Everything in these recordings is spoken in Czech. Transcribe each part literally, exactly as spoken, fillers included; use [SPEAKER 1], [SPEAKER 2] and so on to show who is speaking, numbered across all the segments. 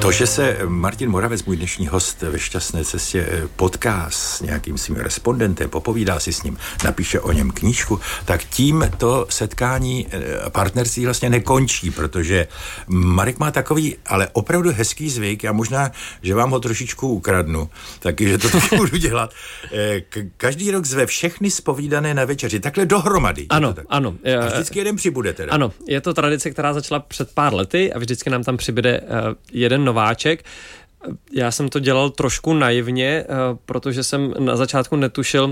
[SPEAKER 1] To, že se Martin Moravec, můj dnešní host ve Šťastné cestě, potká s nějakým svým respondentem, popovídá si s ním, napíše o něm knížku, tak tím to setkání partnerství vlastně nekončí, protože Marek má takový, ale opravdu hezký zvyk, a možná, že vám ho trošičku ukradnu, taky, že to taky budu dělat. Každý rok zve všechny zpovídané na večeři, takhle dohromady.
[SPEAKER 2] Ano,
[SPEAKER 1] tak?
[SPEAKER 2] ano.
[SPEAKER 1] A vždycky jeden přibude teda.
[SPEAKER 2] Ano, je to tradice, která začala před pár lety a vždycky nám tam přibude jeden nováček. Já jsem to dělal trošku naivně, protože jsem na začátku netušil,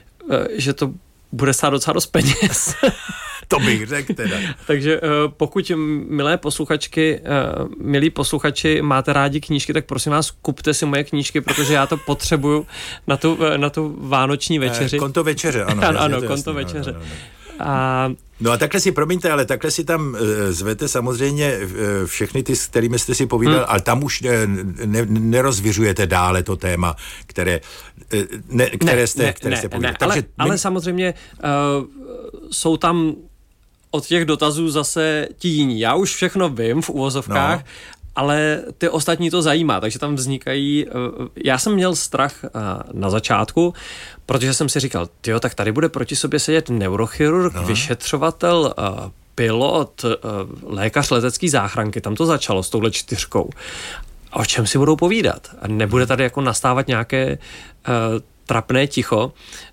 [SPEAKER 2] že to bude stát docela dost peněz.
[SPEAKER 1] To bych řekl teda.
[SPEAKER 2] Takže pokud, milé posluchačky, milí posluchači, máte rádi knížky, tak prosím vás, kupte si moje knížky, protože já to potřebuju na tu, na tu vánoční večeři.
[SPEAKER 1] Konto večeře, ano.
[SPEAKER 2] Ano, ano, konto jasný, večeře. No, no, no. A...
[SPEAKER 1] no a takhle si, promiňte, ale takhle si tam uh, zvete samozřejmě uh, všechny ty, s kterými jste si povídal, hmm. ale tam už uh, ne, nerozvěřujete dále to téma, které, uh, ne, které
[SPEAKER 2] ne,
[SPEAKER 1] jste,
[SPEAKER 2] ne,
[SPEAKER 1] které
[SPEAKER 2] ne,
[SPEAKER 1] jste povídal.
[SPEAKER 2] Ne,
[SPEAKER 1] Takže
[SPEAKER 2] ale,
[SPEAKER 1] my...
[SPEAKER 2] ale samozřejmě uh, jsou tam od těch dotazů zase ti jiní. Já už všechno vím v uvozovkách, no. Ale ty ostatní to zajímá, takže tam vznikají... Já jsem měl strach na začátku, protože jsem si říkal, tyjo, tak tady bude proti sobě sedět neurochirurg, no. vyšetřovatel, pilot, lékař letecký záchranky, tam to začalo s touhle čtyřkou. A o čem si budou povídat? A nebude tady jako nastávat nějaké uh, trapné ticho.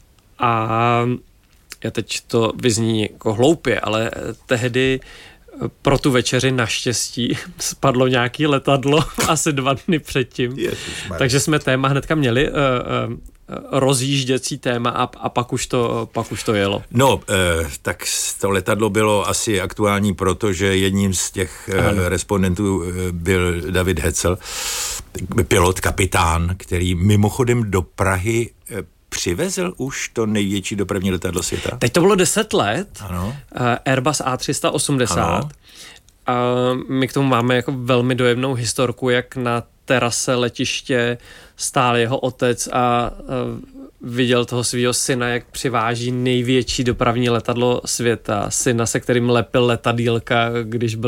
[SPEAKER 2] A já teď to vyzní jako hloupě, ale tehdy pro tu večeři naštěstí spadlo nějaký letadlo asi dva dny předtím. Ježišmarja. Takže jsme téma hnedka měli, uh, uh, rozjížděcí téma a, a pak, už to, pak už to jelo.
[SPEAKER 1] No, eh, tak to letadlo bylo asi aktuální, protože jedním z těch eh, respondentů eh, byl David Hecel, pilot, kapitán, který mimochodem do Prahy eh, přivezl už to největší dopravní letadlo světa.
[SPEAKER 2] Teď to bylo deset let.
[SPEAKER 1] Ano.
[SPEAKER 2] Airbus A tři sta osmdesát. Ano. A my k tomu máme jako velmi dojemnou historku, jak na terase letiště stál jeho otec a viděl toho svého syna, jak přiváží největší dopravní letadlo světa. Syna, se kterým lepil letadýlka, když byl